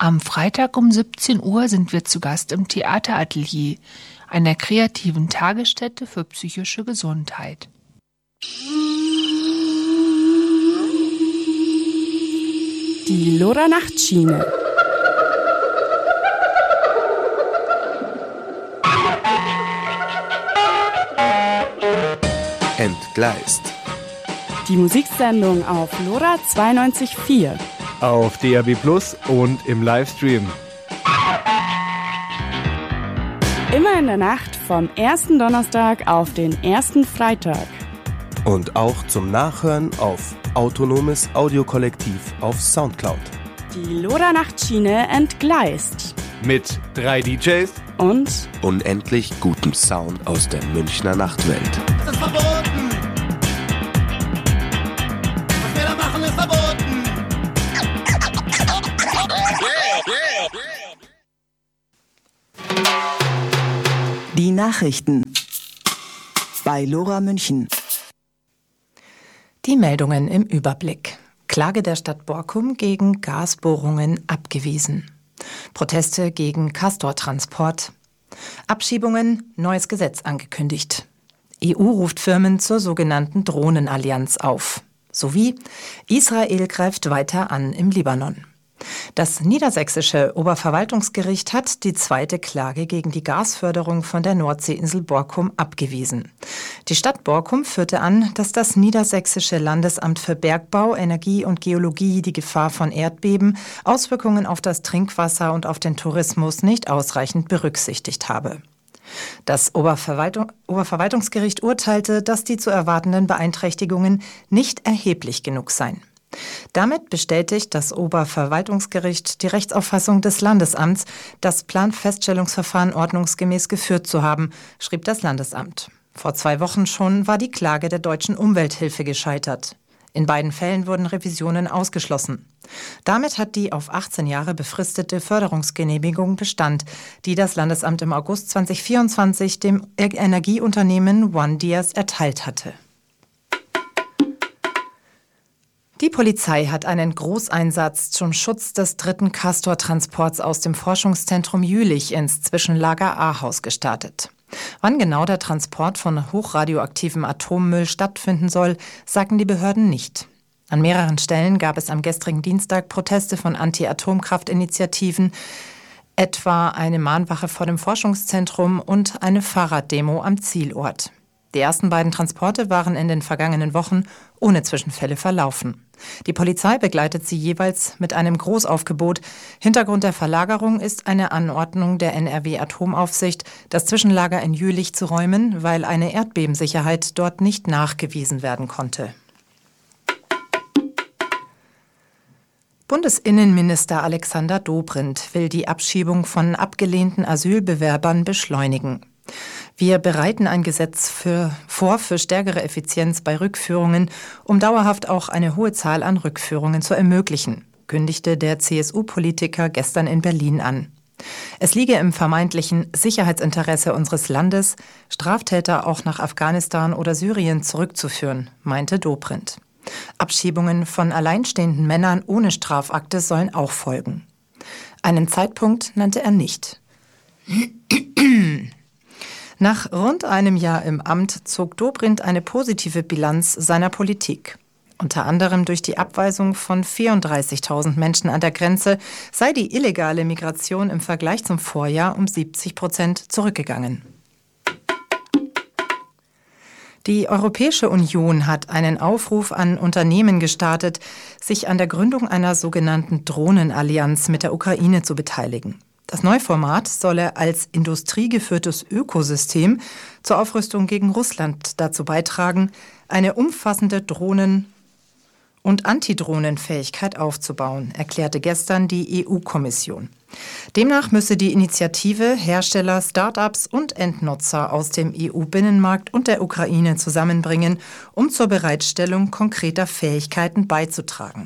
Am Freitag um 17 Uhr sind wir zu Gast im Theateratelier, einer kreativen Tagesstätte für psychische Gesundheit. Die LoRa-Nachtschiene. Entgleist. Die Musiksendung auf LoRa 92.4. Auf DAB+ und im Livestream. Immer in der Nacht vom ersten Donnerstag auf den ersten Freitag. Und auch zum Nachhören auf Autonomes Audiokollektiv auf Soundcloud. Die LoRa-Nachtschiene entgleist. Mit 3 DJs und unendlich gutem Sound aus der Münchner Nachtwelt. Das ist verboten! Was wir da machen, ist verboten! Die Nachrichten bei LoRa München. Die Meldungen im Überblick. Klage der Stadt Borkum gegen Gasbohrungen abgewiesen. Proteste gegen Castortransport. Abschiebungen, neues Gesetz angekündigt. EU ruft Firmen zur sogenannten Drohnenallianz auf. Sowie Israel greift weiter an im Libanon. Das niedersächsische Oberverwaltungsgericht hat die zweite Klage gegen die Gasförderung von der Nordseeinsel Borkum abgewiesen. Die Stadt Borkum führte an, dass das niedersächsische Landesamt für Bergbau, Energie und Geologie die Gefahr von Erdbeben, Auswirkungen auf das Trinkwasser und auf den Tourismus nicht ausreichend berücksichtigt habe. Das Oberverwaltungsgericht urteilte, dass die zu erwartenden Beeinträchtigungen nicht erheblich genug seien. Damit bestätigt das Oberverwaltungsgericht die Rechtsauffassung des Landesamts, das Planfeststellungsverfahren ordnungsgemäß geführt zu haben, schrieb das Landesamt. Vor 2 Wochen schon war die Klage der Deutschen Umwelthilfe gescheitert. In beiden Fällen wurden Revisionen ausgeschlossen. Damit hat die auf 18 Jahre befristete Förderungsgenehmigung Bestand, die das Landesamt im August 2024 dem Energieunternehmen OneDias erteilt hatte. Die Polizei hat einen Großeinsatz zum Schutz des 3. Castor-Transports aus dem Forschungszentrum Jülich ins Zwischenlager Ahaus gestartet. Wann genau der Transport von hochradioaktivem Atommüll stattfinden soll, sagen die Behörden nicht. An mehreren Stellen gab es am gestrigen Dienstag Proteste von Anti-Atomkraft-Initiativen, etwa eine Mahnwache vor dem Forschungszentrum und eine Fahrraddemo am Zielort. Die ersten beiden Transporte waren in den vergangenen Wochen ohne Zwischenfälle verlaufen. Die Polizei begleitet sie jeweils mit einem Großaufgebot. Hintergrund der Verlagerung ist eine Anordnung der NRW-Atomaufsicht, das Zwischenlager in Jülich zu räumen, weil eine Erdbebensicherheit dort nicht nachgewiesen werden konnte. Bundesinnenminister Alexander Dobrindt will die Abschiebung von abgelehnten Asylbewerbern beschleunigen. Wir bereiten ein Gesetz für stärkere Effizienz bei Rückführungen, um dauerhaft auch eine hohe Zahl an Rückführungen zu ermöglichen, kündigte der CSU-Politiker gestern in Berlin an. Es liege im vermeintlichen Sicherheitsinteresse unseres Landes, Straftäter auch nach Afghanistan oder Syrien zurückzuführen, meinte Dobrindt. Abschiebungen von alleinstehenden Männern ohne Strafakte sollen auch folgen. Einen Zeitpunkt nannte er nicht. Nach rund einem Jahr im Amt zog Dobrindt eine positive Bilanz seiner Politik. Unter anderem durch die Abweisung von 34.000 Menschen an der Grenze sei die illegale Migration im Vergleich zum Vorjahr um 70% zurückgegangen. Die Europäische Union hat einen Aufruf an Unternehmen gestartet, sich an der Gründung einer sogenannten Drohnenallianz mit der Ukraine zu beteiligen. Das neue Format solle als industriegeführtes Ökosystem zur Aufrüstung gegen Russland dazu beitragen, eine umfassende Drohnen- und Antidrohnenfähigkeit aufzubauen, erklärte gestern die EU-Kommission. Demnach müsse die Initiative Hersteller, Start-ups und Endnutzer aus dem EU-Binnenmarkt und der Ukraine zusammenbringen, um zur Bereitstellung konkreter Fähigkeiten beizutragen.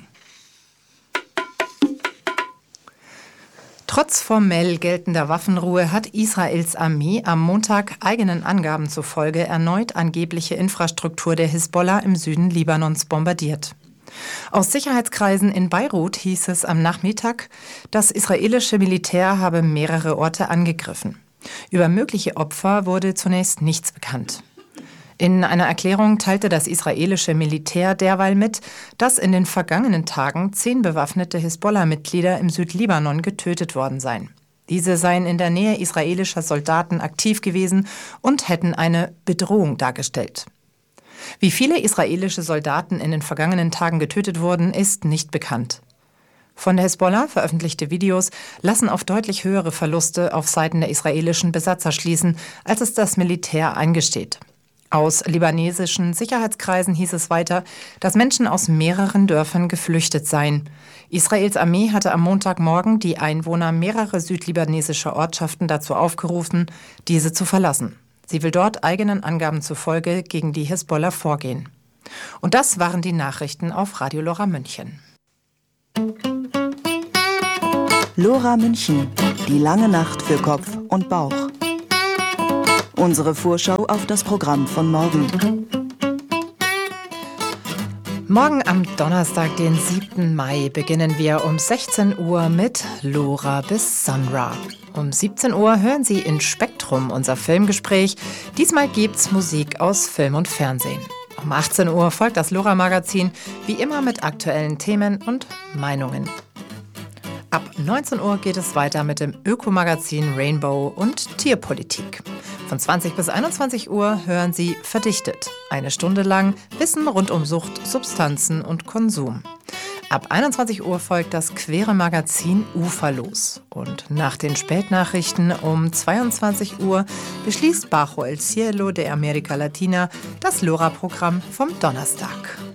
Trotz formell geltender Waffenruhe hat Israels Armee am Montag eigenen Angaben zufolge erneut angebliche Infrastruktur der Hisbollah im Süden Libanons bombardiert. Aus Sicherheitskreisen in Beirut hieß es am Nachmittag, das israelische Militär habe mehrere Orte angegriffen. Über mögliche Opfer wurde zunächst nichts bekannt. In einer Erklärung teilte das israelische Militär derweil mit, dass in den vergangenen Tagen 10 bewaffnete Hisbollah-Mitglieder im Südlibanon getötet worden seien. Diese seien in der Nähe israelischer Soldaten aktiv gewesen und hätten eine Bedrohung dargestellt. Wie viele israelische Soldaten in den vergangenen Tagen getötet wurden, ist nicht bekannt. Von der Hisbollah veröffentlichte Videos lassen auf deutlich höhere Verluste auf Seiten der israelischen Besatzer schließen, als es das Militär eingesteht. Aus libanesischen Sicherheitskreisen hieß es weiter, dass Menschen aus mehreren Dörfern geflüchtet seien. Israels Armee hatte am Montagmorgen die Einwohner mehrerer südlibanesischer Ortschaften dazu aufgerufen, diese zu verlassen. Sie will dort eigenen Angaben zufolge gegen die Hisbollah vorgehen. Und das waren die Nachrichten auf Radio Lora München. Lora München, die lange Nacht für Kopf und Bauch. Unsere Vorschau auf das Programm von morgen. Morgen am Donnerstag, den 7. Mai, beginnen wir um 16 Uhr mit Lora bis Sonra. Um 17 Uhr hören Sie in Spektrum unser Filmgespräch. Diesmal gibt's Musik aus Film und Fernsehen. Um 18 Uhr folgt das Lora-Magazin, wie immer mit aktuellen Themen und Meinungen. Ab 19 Uhr geht es weiter mit dem Ökomagazin Rainbow und Tierpolitik. Von 20 bis 21 Uhr hören Sie Verdichtet. Eine Stunde lang Wissen rund um Sucht, Substanzen und Konsum. Ab 21 Uhr folgt das queere Magazin Uferlos. Und nach den Spätnachrichten um 22 Uhr beschließt Bajo el Cielo de America Latina das Lora-Programm vom Donnerstag.